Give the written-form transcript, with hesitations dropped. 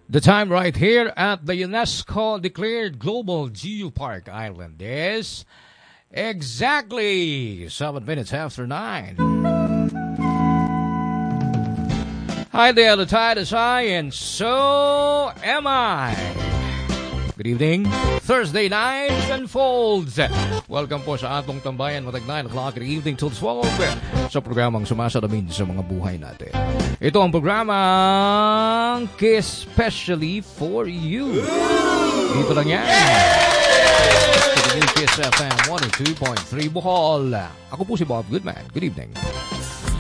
The time right here at the UNESCO declared Global Geopark Island is exactly 7 minutes after 9. Hi there, the tide is high and so am I. Good evening. Thursday night unfolds. Welcome po sa atong tambayan matag 9 o'clock in the evening till 12 sa programang sumasalamin sa mga buhay natin. Ito ang programang Especially for You. Dito lang yan. Sa Kiss FM 102.3 Bohol. Ako po si Bob Goodman. Good evening.